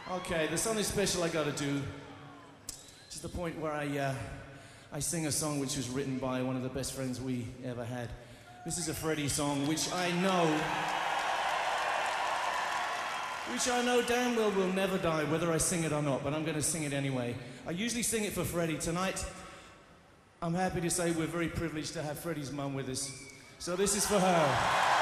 Okay, there's something special I gotta do. Just the point where I sing a song which was written by one of the best friends we ever had. This is a Freddie song, which I know damn well will never die, whether I sing it or not, but I'm gonna sing it anyway. I usually sing it for Freddie. Tonight, I'm happy to say we're very privileged to have Freddie's mum with us. So this is for her.